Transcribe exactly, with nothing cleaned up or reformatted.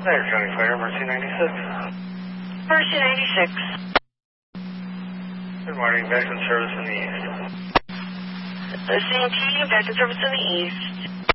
There, County Fire, Mercy ninety-six. Mercy ninety-six. Good morning, Vector Service in the East. The C and T, Vector Service in the East.